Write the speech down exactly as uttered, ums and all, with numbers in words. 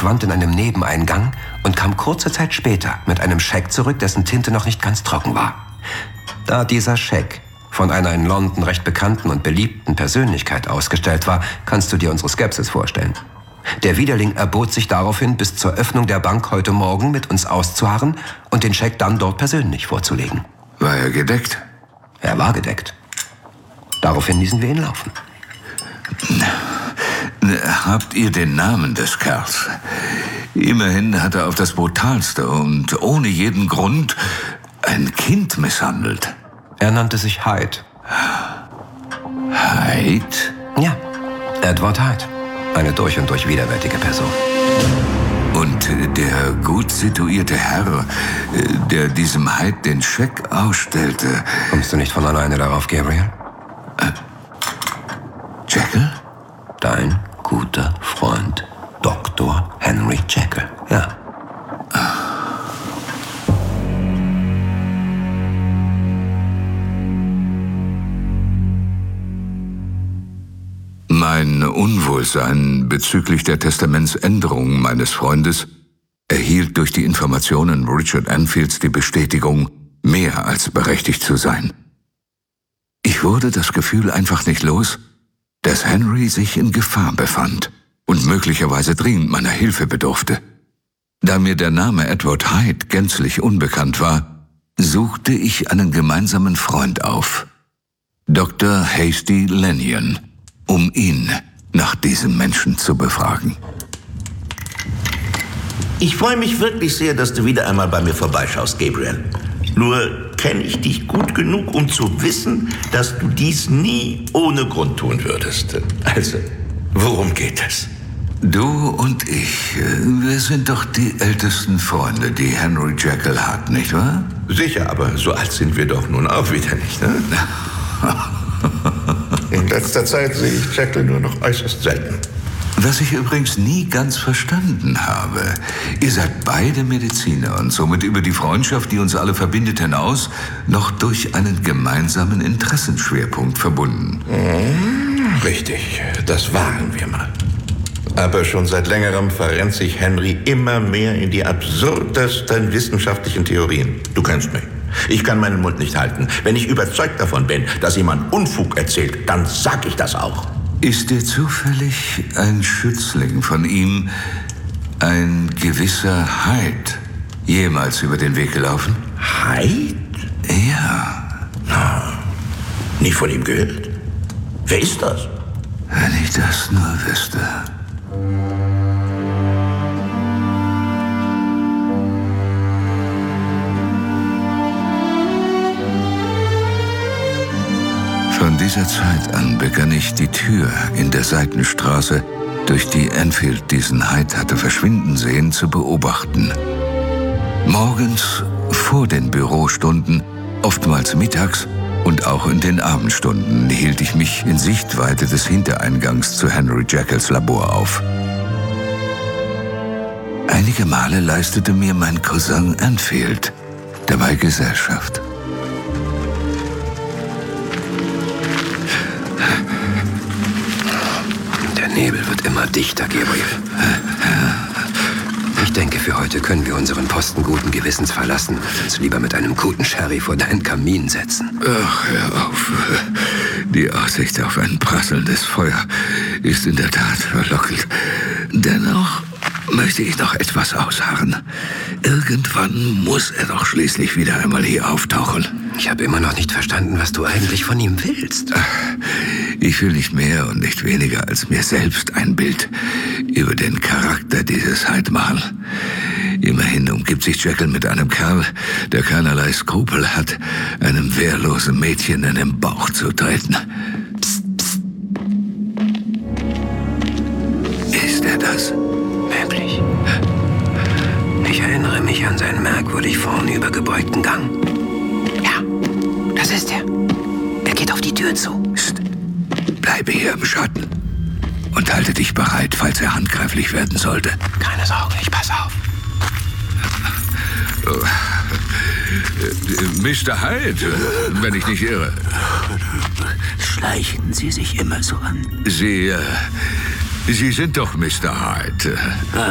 verschwand in einem Nebeneingang und kam kurze Zeit später mit einem Scheck zurück, dessen Tinte noch nicht ganz trocken war. Da dieser Scheck von einer in London recht bekannten und beliebten Persönlichkeit ausgestellt war, kannst du dir unsere Skepsis vorstellen. Der Widerling erbot sich daraufhin, bis zur Öffnung der Bank heute Morgen mit uns auszuharren und den Scheck dann dort persönlich vorzulegen. War er gedeckt? Er war gedeckt. Daraufhin ließen wir ihn laufen. Habt ihr den Namen des Kerls? Immerhin hat er auf das Brutalste und ohne jeden Grund ein Kind misshandelt. Er nannte sich Hyde. Hyde? Ja, Edward Hyde. Eine durch und durch widerwärtige Person. Und der gut situierte Herr, der diesem Hyde den Scheck ausstellte... Kommst du nicht von alleine darauf, Gabriel? Äh, Jekyll? Dein guter Freund, Doktor Henry Jekyll, ja. Mein Unwohlsein bezüglich der Testamentsänderung meines Freundes erhielt durch die Informationen Richard Enfields die Bestätigung, mehr als berechtigt zu sein. Ich wurde das Gefühl einfach nicht los, dass Henry sich in Gefahr befand und möglicherweise dringend meiner Hilfe bedurfte. Da mir der Name Edward Hyde gänzlich unbekannt war, suchte ich einen gemeinsamen Freund auf, Doktor Hasty Lanyon, um ihn nach diesem Menschen zu befragen. Ich freue mich wirklich sehr, dass du wieder einmal bei mir vorbeischaust, Gabriel. Nur kenne ich dich gut genug, um zu wissen, dass du dies nie ohne Grund tun würdest. Also, worum geht es? Du und ich, wir sind doch die ältesten Freunde, die Henry Jekyll hat, nicht wahr? Sicher, aber so alt sind wir doch nun auch wieder nicht, ne? In letzter Zeit sehe ich Jekyll nur noch äußerst selten. Was ich übrigens nie ganz verstanden habe. Ihr seid beide Mediziner und somit über die Freundschaft, die uns alle verbindet, hinaus noch durch einen gemeinsamen Interessenschwerpunkt verbunden. Mhm, richtig, das waren wir mal. Aber schon seit längerem verrennt sich Henry immer mehr in die absurdesten wissenschaftlichen Theorien. Du kennst mich. Ich kann meinen Mund nicht halten. Wenn ich überzeugt davon bin, dass jemand Unfug erzählt, dann sag ich das auch. Ist dir zufällig ein Schützling von ihm, ein gewisser Hyde, jemals über den Weg gelaufen? Hyde? Ja. Na, nie von ihm gehört. Wer ist das? Wenn ich das nur wüsste. Von dieser Zeit an begann ich die Tür in der Seitenstraße, durch die Enfield diesen Hyde hatte verschwinden sehen, zu beobachten. Morgens vor den Bürostunden, oftmals mittags und auch in den Abendstunden hielt ich mich in Sichtweite des Hintereingangs zu Henry Jekylls Labor auf. Einige Male leistete mir mein Cousin Enfield dabei Gesellschaft. Der Nebel wird immer dichter, Gabriel. Ich denke, für heute können wir unseren Posten guten Gewissens verlassen und uns lieber mit einem guten Sherry vor deinen Kamin setzen. Ach, hör auf. Die Aussicht auf ein prasselndes Feuer ist in der Tat verlockend. Dennoch möchte ich noch etwas ausharren. Irgendwann muss er doch schließlich wieder einmal hier auftauchen. Ich habe immer noch nicht verstanden, was du eigentlich von ihm willst. Ich will nicht mehr und nicht weniger als mir selbst ein Bild über den Charakter dieses Hyde machen. Immerhin umgibt sich Jekyll mit einem Kerl, der keinerlei Skrupel hat, einem wehrlosen Mädchen in den Bauch zu treten. Psst, psst. Ist er das? Möglich. Ich erinnere mich an seinen merkwürdig vornübergebeugten Gang. Ja, das ist er. Er geht auf die Tür zu. Psst. Bleibe hier im Schatten und halte dich bereit, falls er handgreiflich werden sollte. Keine Sorge, ich pass auf. Mister Hyde, wenn ich nicht irre. Schleichen Sie sich immer so an? Sie, äh, Sie sind doch Mister Hyde.